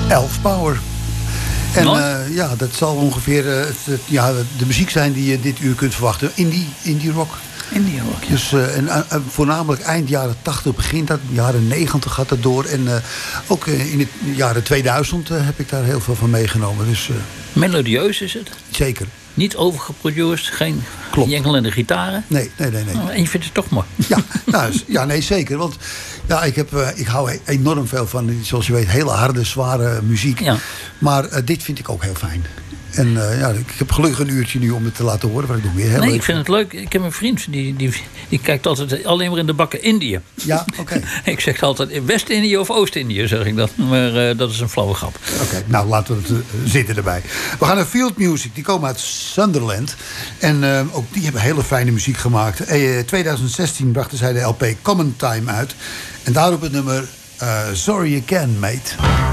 Elf Power. En dat zal ongeveer de muziek zijn die je dit uur kunt verwachten. Indie rock. Indie rock, ja. Dus voornamelijk eind jaren 80 begint dat. Jaren 90 gaat dat door. En ook in het jaren 2000 heb ik daar heel veel van meegenomen. Dus, melodieus is het? Zeker. Niet overgeproduced, geen jengelende gitaren? Nee. En je vindt het toch mooi? Ja, nee, zeker. Want ik hou enorm veel van, zoals je weet, hele harde, zware muziek. Ja. Maar dit vind ik ook heel fijn. En ik heb gelukkig een uurtje nu om het te laten horen. Wat ik doe weer heel leuk. Ik vind het leuk. Ik heb een vriend die kijkt altijd alleen maar in de bakken Indië. Ja, oké. Ik zeg altijd West-Indië of Oost-Indië, zeg ik dat. Maar dat is een flauwe grap. Oké, nou laten we het zitten erbij. We gaan naar Field Music. Die komen uit Sunderland. En ook die hebben hele fijne muziek gemaakt. 2016 brachten zij de LP Common Time uit. En daarop het nummer Sorry Again, Mate.